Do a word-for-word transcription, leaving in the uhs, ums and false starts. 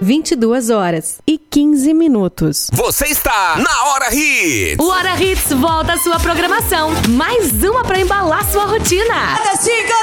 vinte e duas horas e quinze minutos. Você está na Hora Hits. O Hora Hits volta à sua programação. Mais uma pra embalar sua rotina. Cada